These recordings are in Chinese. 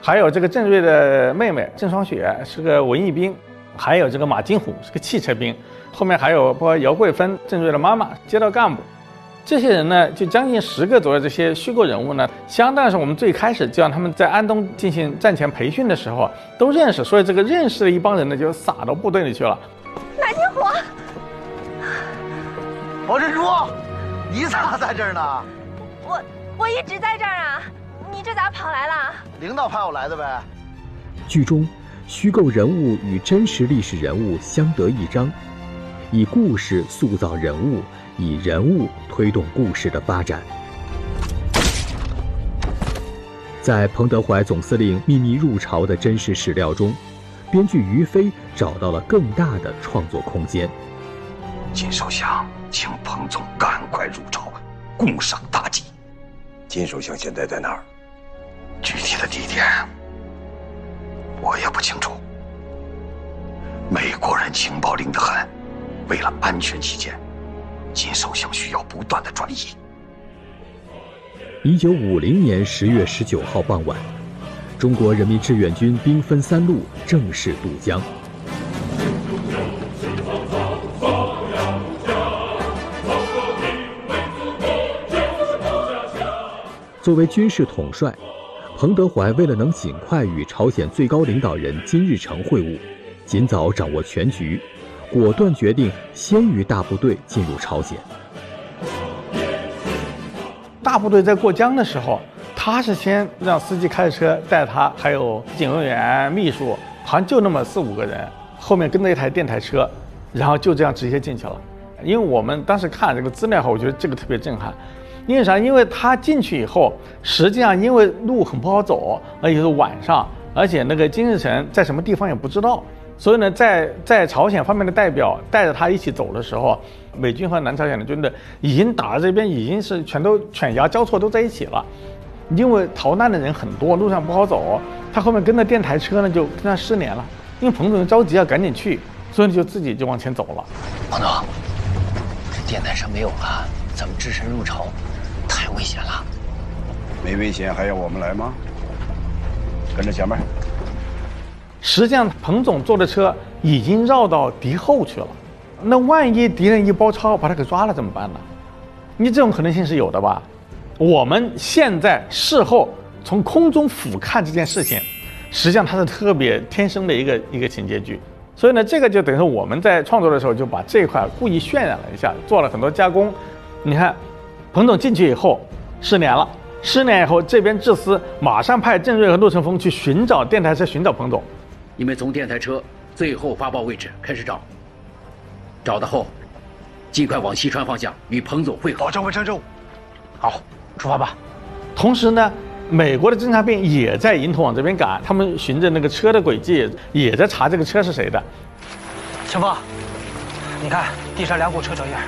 还有这个郑瑞的妹妹郑双雪是个文艺兵，还有这个马金虎是个汽车兵，后面还有包括姚桂芬郑瑞的妈妈街道干部。这些人呢，就将近10个左右这些虚构人物呢，相当是我们最开始就让他们在安东进行战前培训的时候都认识，所以这个认识的一帮人呢，就撒到部队里去了。 马金虎， 王珍珠，你咋在这儿呢？ 我一直在这儿啊，你这咋跑来了？ 领导派我来的呗。 剧中虚构人物与真实历史人物相得益彰，以故事塑造人物，以人物推动故事的发展。在彭德怀总司令秘密入朝的真实史料中，编剧于飞找到了更大的创作空间。 金首相请彭总赶快入朝，共赏大计。 金首相现在在哪儿？ 具体的地点我也不清楚。美国人情报灵得很，为了安全起见，金首相需要不断的转移。 1950年10月19号傍晚，中国人民志愿军兵分3路正式渡江。作为军事统帅，彭德怀为了能尽快与朝鲜最高领导人金日成会晤，尽早掌握全局，果断决定先于大部队进入朝鲜。 大部队在过江的时候，他是先让司机开着车带他，还有警卫员、秘书，好像就那么4、5个人，后面跟着一台电台车，然后就这样直接进去了。因为我们当时看这个资料后，我觉得这个特别震撼。因为啥？因为他进去以后，实际上因为路很不好走，而且是晚上，而且那个金日成在什么地方也不知道，所以呢，在朝鲜方面的代表带着他一起走的时候，美军和南朝鲜的军队已经打到这边，已经是全都犬牙交错都在一起了。因为逃难的人很多，路上不好走，他后面跟着电台车呢就跟他失联了。因为彭总着急要赶紧去，所以就自己就往前走了。 彭总，这电台车没有了，怎么只身入朝？太危险了。 没危险还要我们来吗？跟着前面。 实际上，彭总坐的车已经绕到敌后去了。那万一敌人一包抄把他给抓了怎么办呢？你这种可能性是有的吧？我们现在事后从空中俯瞰这件事情，实际上它是特别天生的一个情节剧。所以呢，这个就等于说我们在创作的时候就把这一块故意渲染了一下，做了很多加工。你看，彭总进去以后失联了，失联以后这边智司马上派郑瑞和陆承峰去寻找电台车，寻找彭总。 你们从电台车最后发报位置开始找，找到后，尽快往西川方向与彭总会合。 保证完成任务。 好，出发吧。 同时呢，美国的侦察兵也在迎头往这边赶，他们循着那个车的轨迹，也在查这个车是谁的。 前锋，你看地上2股车脚印，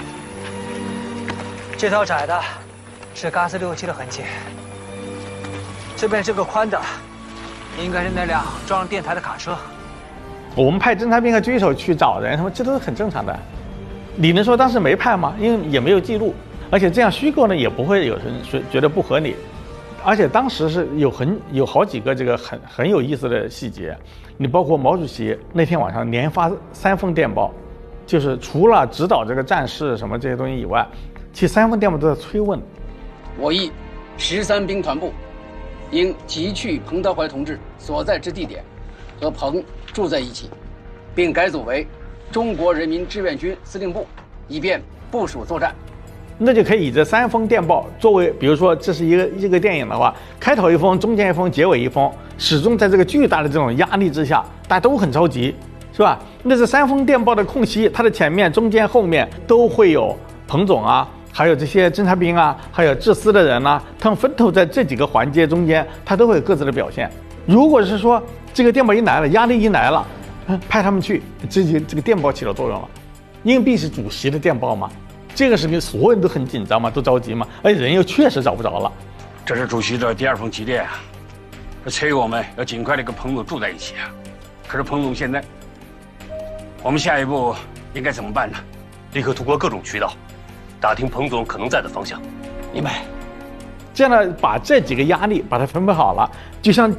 这条窄的是嘎斯67的痕迹，这边这个宽的应该是那辆装电台的卡车。 我们派侦察兵和狙手去找人，他们这都是很正常的。你能说当时没派吗？因为也没有记录，而且这样虚构呢，也不会有人觉得不合理。而且当时是有好几个这个很有意思的细节，你包括毛主席那天晚上连发3封电报，就是除了指导这个战事什么这些东西以外，其实3封电报都在催问。 我议13兵团部应急去彭德怀同志所在之地点，和彭住在一起，并改组为中国人民志愿军司令部，以便部署作战。 那就可以以这3封电报作为，比如说这是一个电影的话，开头1封，中间1封，结尾1封，始终在这个巨大的这种压力之下，大家都很着急，是吧？那这3封电报的空隙，它的前面、中间、后面都会有彭总啊，还有这些侦察兵啊，还有智司的人啊，他们分头在这几个环节中间，他都会有各自的表现。如果是说这个电报一来了，压力一来了，派他们去，这个电报起了作用了。硬币是主席的电报嘛，这个是给所有人都很紧张嘛，都着急嘛，而且人又确实找不着了。 这是主席的第2封急电啊，这催我们要尽快的跟彭总住在一起啊。可是彭总现在，我们下一步应该怎么办呢？ 立刻通过各种渠道打听彭总可能在的方向。 明白。 这样呢，把这几个压力把它分配好了，就像